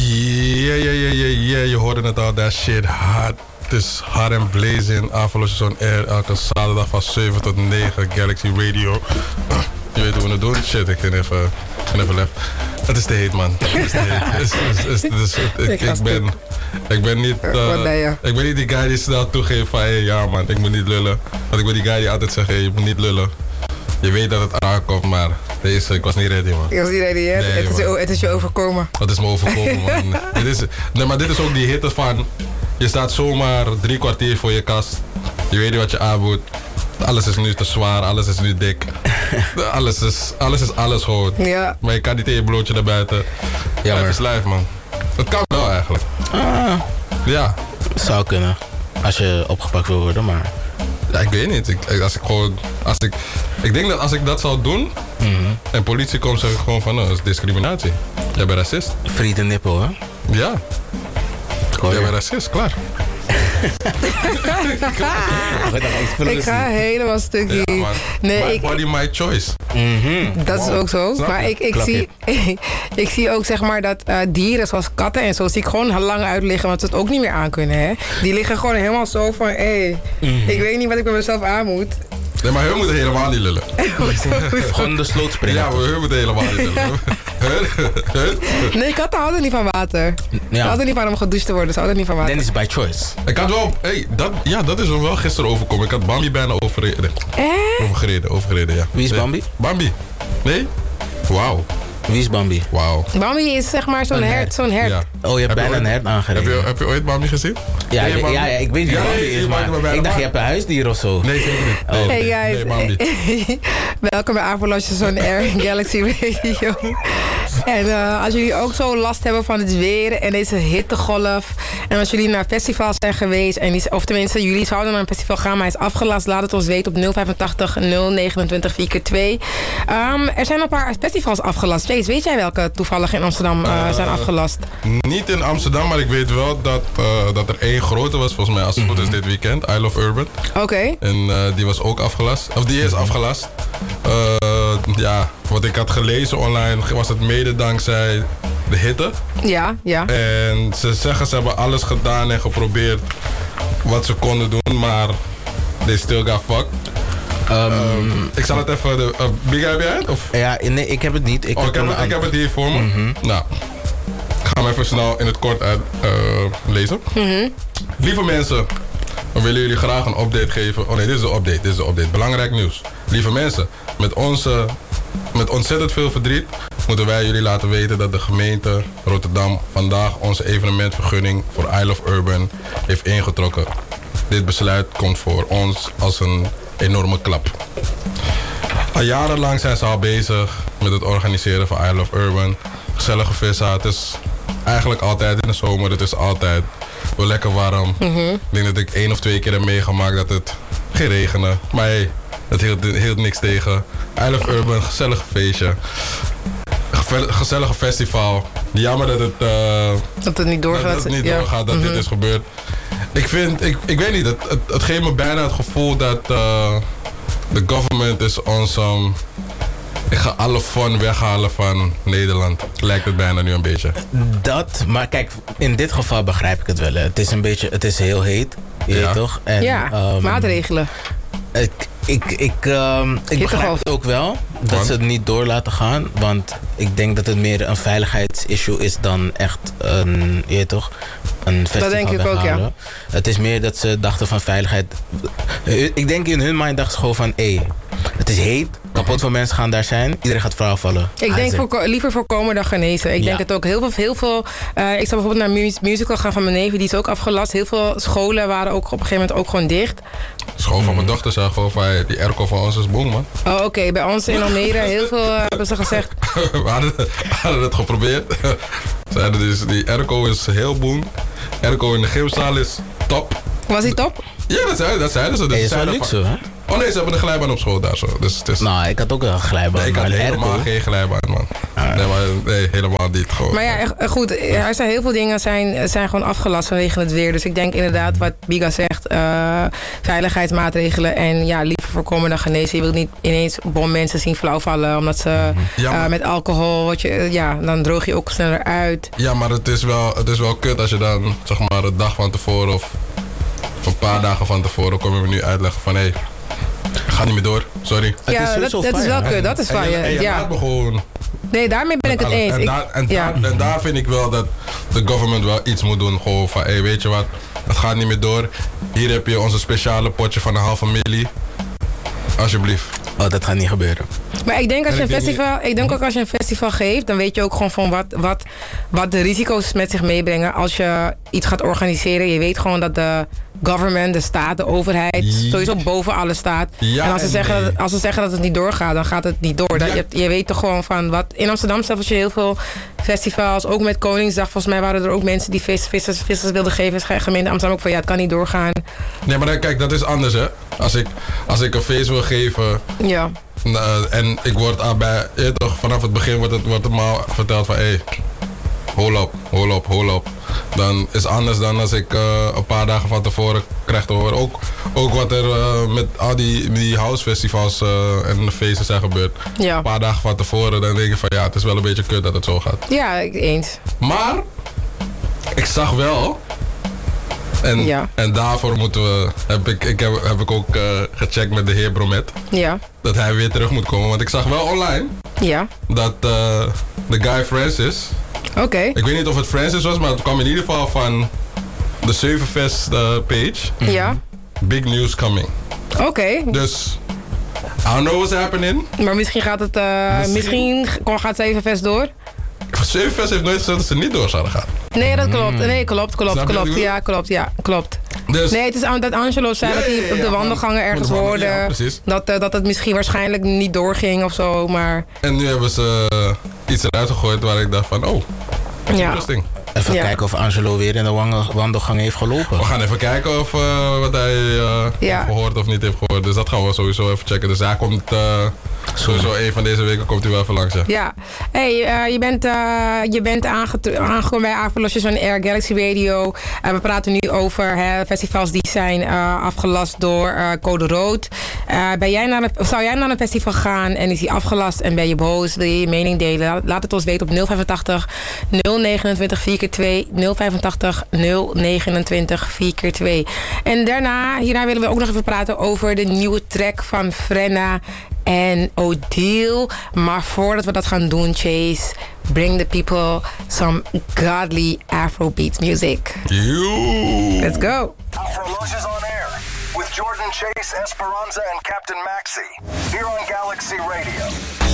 Ja, je hoorde het al, that shit hard. Het is hard en blazing. Avalos on air, elke zaterdag van 7 tot 9, Galaxy Radio. Je weet hoe we het doen? Shit, ik ga even lef. Het is te heet, man. Het is te heet. Ik ben niet... ik ben niet die guy die snel toegeeft van... Hey, ja man, ik moet niet lullen. Want ik ben die guy die altijd zegt... Hey, je moet niet lullen. Je weet dat het aankomt, maar... ik was niet ready, man. Je was niet ready, hè? Nee, het is je overkomen. Het is me overkomen, man. dit is ook die hitte van... Je staat zomaar 3 kwartier voor je kast. Je weet niet wat je aanboet. Alles is nu te zwaar, alles is nu dik. Alles is alles gewoon. Ja. Maar je kan niet in je blootje naar buiten. Ja, het is live, man. Het kan wel eigenlijk. Ja. Zou kunnen. Als je opgepakt wil worden, maar... Ja, ik weet niet. Ik denk dat als ik dat zou doen... En politie komt, zeg ik gewoon van... dat is discriminatie. Jij bent racist. Free the nipple, hè? Ja. Jij bent racist, klaar. Ik ga helemaal stukje. Ja, my body, my choice. Dat is ook zo. Maar ik zie ook zeg maar dat dieren zoals katten en zo zie ik gewoon lang uitliggen, want ze het ook niet meer aan kunnen. Hè? Die liggen gewoon helemaal zo van, ik weet niet wat ik met mezelf aan moet. Nee, maar hun moeten helemaal niet lullen. Gewoon de sloot springen. Ja, maar hun moeten helemaal niet lullen. Nee, katten houden niet van water. Ze houden niet van om gedoucht te worden. Ze houden niet van water. Dan is by choice. Ik had wel... dat is me wel gisteren overkomen. Ik had Bambi bijna overgereden. Overgereden, ja. Wie is Bambi? Bambi. Nee? Wauw. Wie is Bambi? Wauw. Bambi is zeg maar zo'n hert. Ja. Oh, je hebt bijna een hert aangereden. Heb je ooit Bambi gezien? Ja, ik weet niet wie Bambi is, maar ik dacht je hebt een huisdier of zo. Nee, zeker niet. Hey guys. Nee, Bambi. Welkom bij Avalos on Air Galaxy Radio. En als jullie ook zo last hebben van het weer en deze hittegolf... en als jullie naar festivals zijn geweest... of tenminste, jullie zouden naar een festival gaan... maar hij is afgelast, laat het ons weten op 085 029 4x2. Er zijn een paar festivals afgelast. Chase, weet jij welke toevallig in Amsterdam zijn afgelast? Niet in Amsterdam, maar ik weet wel dat er één grote was... volgens mij, als het goed is dit weekend. I Love Urban. Oké. En die was ook afgelast. Of die is afgelast. Wat ik had gelezen online... was het mede dankzij de hitte. Ja. En ze zeggen ze hebben alles gedaan en geprobeerd wat ze konden doen, maar they still got fucked. Ik zal het even... Big, heb jij het? Of? Ja, nee, ik heb het niet. Ik heb het hier voor me. Nou, ik ga hem even snel in het kort lezen. Lieve mensen, we willen jullie graag een update geven. Oh nee, dit is de update. Belangrijk nieuws. Lieve mensen, met ontzettend veel verdriet moeten wij jullie laten weten dat de gemeente Rotterdam vandaag onze evenementvergunning voor I Love Urban heeft ingetrokken. Dit besluit komt voor ons als een enorme klap. Al jarenlang zijn ze al bezig met het organiseren van I Love Urban. Gezellige vissa, het is eigenlijk altijd in de zomer, het is altijd wel lekker warm. Ik denk dat ik 1 of 2 keer heb meegemaakt dat het ging regenen. Maar hey, dat hield niks tegen. I Love Urban, gezellig feestje. Gezellige festival. Jammer dat het niet doorgaat. Dat het niet doorgaat, dat dit is gebeurd. Ik weet niet, het geeft me bijna het gevoel dat de government is ons... ik ga alle fun weghalen van Nederland. Lijkt het bijna nu een beetje. Maar kijk, in dit geval begrijp ik het wel. Het is heel heet, weet toch? En, maatregelen. Ik begrijp het ook wel dat ze het niet door laten gaan. Want ik denk dat het meer een veiligheidsissue is dan echt een festival. Dat denk ik ook, ja. Het is meer dat ze dachten van veiligheid. Ik denk in hun mind dachten ze gewoon van... het is heet, kapot veel mensen gaan daar zijn. Iedereen gaat flauw vallen. Ik denk liever voorkomen dan genezen. Ik denk het ook. Heel veel ik zou bijvoorbeeld naar een musical gaan van mijn neef. Die is ook afgelast. Heel veel scholen waren ook op een gegeven moment ook gewoon dicht. De school van mijn dochter zei gewoon van... die airco van ons is boem, man. Oh, oké. Bij ons in Almere heel veel hebben ze gezegd... we hadden het geprobeerd. Zeiden dus, die airco is heel boem. Airco in de gymzaal is top. Was die top? Ja, dat zeiden ze. Dus is wel luxe, hè? Oh nee, ze hebben een glijbaan op school daar zo. Dus het is... Nou, ik had ook een glijbaan. Nee, ik had helemaal geen glijbaan, man. Nee, helemaal niet. Gewoon. Maar ja, goed, er zijn heel veel dingen zijn gewoon afgelast vanwege het weer. Dus ik denk inderdaad wat Biga zegt, veiligheidsmaatregelen en ja, liever voorkomen dan genezen. Je wilt niet ineens mensen zien flauwvallen omdat ze met alcohol, dan droog je ook sneller uit. Ja, maar het is wel kut als je dan, zeg maar, een dag van tevoren of een paar dagen van tevoren kom je me nu uitleggen van hé, ga niet meer door, sorry. Ja, dat is wel kut, dat is van je. En je laat me gewoon. Nee, daarmee ben ik het eens. En daar vind ik wel dat de government wel iets moet doen. Gewoon van, hé, weet je wat, het gaat niet meer door. Hier heb je onze speciale potje van $500,000. Alsjeblieft. Oh, dat gaat niet gebeuren. Maar ik denk ook als je een festival geeft, dan weet je ook gewoon van wat de risico's met zich meebrengen als je iets gaat organiseren. Je weet gewoon dat de government, de staat, de overheid sowieso boven alles staat. Ja, en als ze zeggen dat het niet doorgaat, dan gaat het niet door. Je weet toch gewoon van wat. In Amsterdam zelf als je heel veel festivals, ook met Koningsdag, volgens mij waren er ook mensen die vissers wilden geven. Gemeente Amsterdam ook van het kan niet doorgaan. Nee, maar kijk, dat is anders hè. Als ik een feest wil geven. Ja. En ik word vanaf het begin wordt het maar verteld van hé, hold up. Dan is het anders dan als ik een paar dagen van tevoren krijg te horen. Ook wat er met al die house festivals en de feesten zijn gebeurd. Ja. Een paar dagen van tevoren, dan denk ik van het is wel een beetje kut dat het zo gaat. Ja, eens. Maar ik zag wel. En daarvoor heb ik ook gecheckt met de heer Bromet. Ja. Dat hij weer terug moet komen. Want ik zag wel online dat de guy Francis. Oké. Ik weet niet of het Francis was, maar het kwam in ieder geval van de 7fest page. Ja. Big news coming. Oké. Dus, I don't know what's happening. Maar misschien gaat het, misschien gaat 7fest door. 7fest heeft nooit gezegd dat ze niet door zouden gaan. Nee, dat klopt. Nee, klopt. Ja, klopt. Dus, nee, het is dat Angelo zei dat hij op de wandelgangen ergens hoorde. Ja, dat het misschien waarschijnlijk niet doorging of zo, maar. En nu hebben ze iets eruit gegooid waar ik dacht van, interesting. Even kijken of Angelo weer in de wandelgang heeft gelopen. We gaan even kijken of wat hij heeft gehoord of niet heeft gehoord. Dus dat gaan we sowieso even checken. Dus hij komt sowieso een van deze weken komt hij wel even langs. Ja. Hey, je bent aangekomen bij Avalosjes van Air Galaxy Radio. We praten nu over festivals die zijn afgelast door code rood. Zou jij naar een festival gaan en is die afgelast en ben je boos? Wil je je mening delen? Laat het ons weten op 085 029 4x2 085 029 4x2. En hierna willen we ook nog even praten over de nieuwe track van Frenna en Odile. Maar voordat we dat gaan doen, Chase, bring the people some godly Afrobeat music. Let's go. Afrolicious on air with Jordan, Chase, Esperanza, and Captain Maxi here on Galaxy Radio.